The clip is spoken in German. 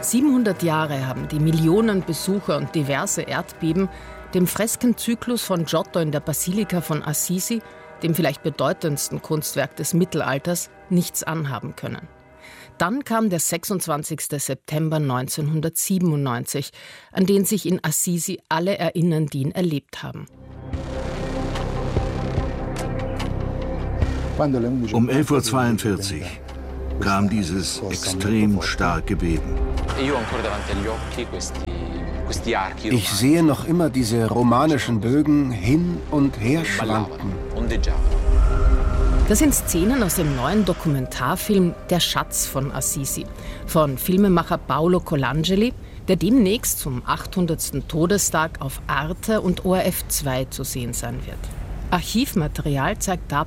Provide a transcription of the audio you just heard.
700 Jahre haben die Millionen Besucher und diverse Erdbeben dem Freskenzyklus von Giotto in der Basilika von Assisi, dem vielleicht bedeutendsten Kunstwerk des Mittelalters, nichts anhaben können. Dann kam der 26. September 1997, an den sich in Assisi alle erinnern, die ihn erlebt haben. Um 11:42 Uhr kam dieses extrem starke Beben. Ich sehe noch immer diese romanischen Bögen hin und her schwanken. Das sind Szenen aus dem neuen Dokumentarfilm Der Schatz von Assisi von Filmemacher Paolo Colangeli, der demnächst zum 800. Todestag auf Arte und ORF 2 zu sehen sein wird. Archivmaterial zeigt dabei